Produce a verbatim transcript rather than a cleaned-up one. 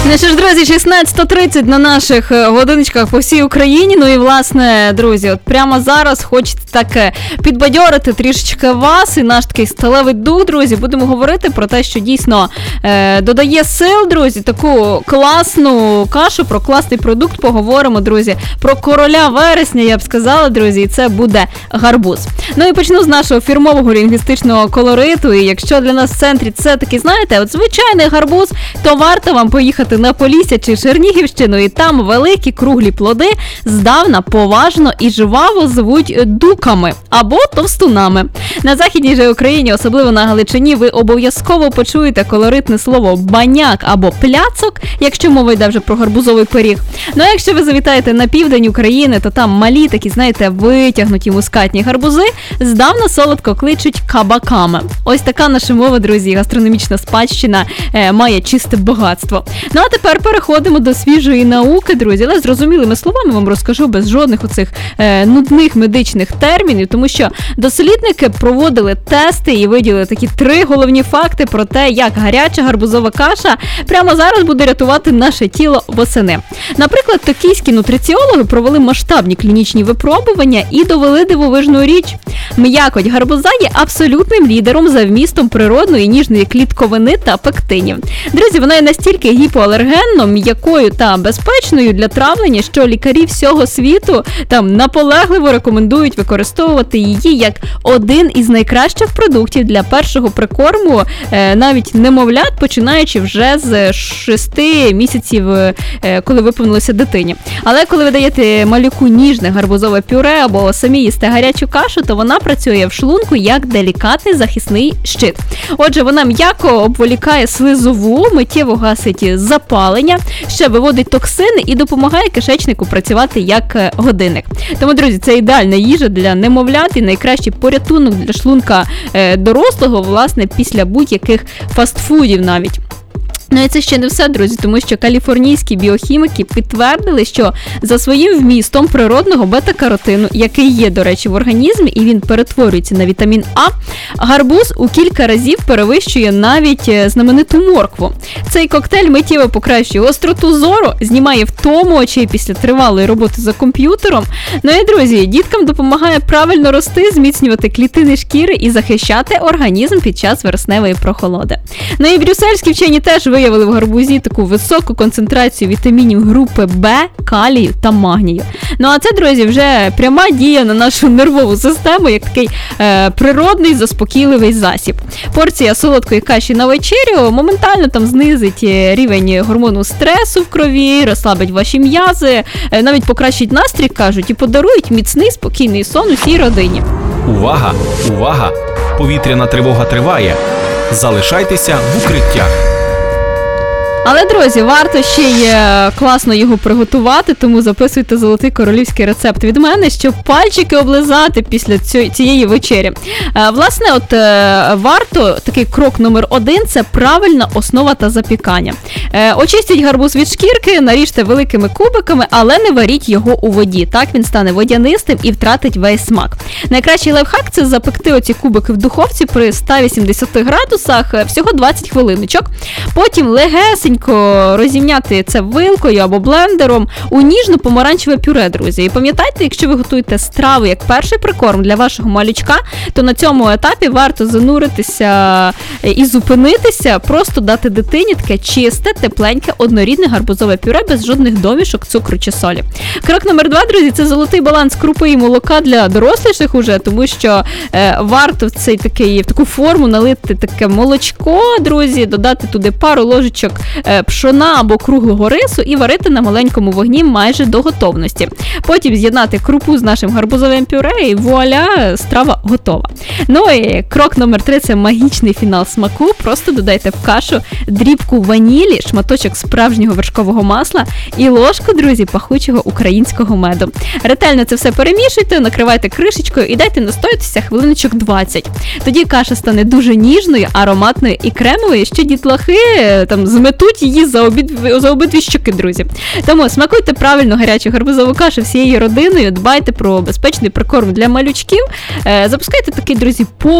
Ну що ж, друзі, шістнадцята тридцять на наших годиночках по всій Україні. Ну і, власне, друзі, от прямо зараз хочеться так підбадьорити трішечки вас і наш такий сталевий дух, друзі. Будемо говорити про те, що дійсно е, додає сил, друзі, таку класну кашу, про класний продукт поговоримо, друзі, про короля вересня, я б сказала, друзі, і це буде гарбуз. Ну і почну з нашого фірмового лінгвістичного колориту, і якщо для нас в центрі це такий, знаєте, от звичайний гарбуз, то варто вам поїхати на Полісся чи Чернігівщину, і там великі круглі плоди здавна поважно і жваво звуть дуками або товстунами. На Західній же Україні, особливо на Галичині, ви обов'язково почуєте колоритне слово баняк або пляцок, якщо мова йде вже про гарбузовий пиріг. Ну а якщо ви завітаєте на південь України, то там малі такі, знаєте, витягнуті мускатні гарбузи здавна солодко кличуть кабаками. Ось така наша мова, друзі, гастрономічна спадщина е, має чисте багатство. Ну а тепер переходимо до свіжої науки, друзі, але зрозумілими словами вам розкажу без жодних оцих е, нудних медичних термінів, тому що дослідники проводили тести і виділили такі три головні факти про те, як гаряча гарбузова каша прямо зараз буде рятувати наше тіло восени. Наприклад, токійські нутриціологи провели масштабні клінічні випробування і довели дивовижну річ. М'якоть гарбуза є абсолютним лідером за вмістом природної ніжної клітковини та пектинів. Друзі, вона є настільки гіпоалергенно, м'якою та безпечною для травлення, що лікарі всього світу там наполегливо рекомендують використовувати її як один із найкращих продуктів для першого прикорму, е, навіть немовлят, починаючи вже з шести місяців, е, коли виповнилося дитині. Але коли ви даєте малюку ніжне гарбузове пюре або самі їсте гарячу кашу, то вона працює в шлунку як делікатний захисний щит. Отже, вона м'яко обволікає слизову, миттєво гасить запалення, ще виводить токсини і допомагає кишечнику працювати як годинник. Тому, друзі, це ідеальна їжа для немовлят і найкращий порятунок для шлунка е, дорослого, власне, після будь-яких фастфудів навіть. Ну і це ще не все, друзі, тому що каліфорнійські біохіміки підтвердили, що за своїм вмістом природного бета-каротину, який є, до речі, в організмі, і він перетворюється на вітамін А, гарбуз у кілька разів перевищує навіть знамениту моркву. Цей коктейль миттєво покращує гостроту зору, знімає втому очей після тривалої роботи за комп'ютером. Ну і, друзі, діткам допомагає правильно рости, зміцнювати клітини шкіри і захищати організм під час вересневої прохолоди. Ну і брюссельські вчені теж виявили в гарбузі таку високу концентрацію вітамінів групи Б, калію та магнію. Ну а це, друзі, вже пряма дія на нашу нервову систему, як такий е, природний заспокійливий засіб. Порція солодкої каші на вечерю моментально там знизить рівень гормону стресу в крові, розслабить ваші м'язи, е, навіть покращить настрій, кажуть, і подарують міцний спокійний сон усій родині. Увага! Увага! Повітряна тривога триває. Залишайтеся в укриттях. Але, друзі, варто ще й класно його приготувати, тому записуйте золотий королівський рецепт від мене, щоб пальчики облизати після цієї вечері. Власне, от варто, такий крок номер один, це правильна основа та запікання. Очистіть гарбуз від шкірки, наріжте великими кубиками, але не варіть його у воді. Так він стане водянистим і втратить весь смак. Найкращий лайфхак – це запекти оці кубики в духовці при ста вісімдесяти градусах всього двадцять хвилиночок. Потім легесенько розімняти це вилкою або блендером у ніжно-помаранчеве пюре, друзі. І пам'ятайте, якщо ви готуєте страву як перший прикорм для вашого малючка, то на цьому етапі варто зануритися і зупинитися, просто дати дитині таке чисте, тепленьке, однорідне гарбузове пюре без жодних домішок, цукру чи солі. Крок номер два, друзі, це золотий баланс крупи і молока для доросліших уже, тому що е, варто в цей такий, в таку форму налити таке молочко, друзі, додати туди пару ложечок пшона або круглого рису і варити на маленькому вогні майже до готовності. Потім з'єднати крупу з нашим гарбузовим пюре і вуаля, страва готова. Ну і крок номер три – це магічний фінал смаку. Просто додайте в кашу дрібку ванілі, шматочок справжнього вершкового масла і ложку, друзі, пахучого українського меду. Ретельно це все перемішуйте, накривайте кришечкою і дайте настоятися хвилиночок двадцять. Тоді каша стане дуже ніжною, ароматною і кремовою, що дітлахи там зметуть її за, обід... за обидві щоки, друзі. Тому смакуйте правильно гарячу гарбузову кашу всією родиною, дбайте про безпечний прикорм для малючків, запускайте такий, друзі, по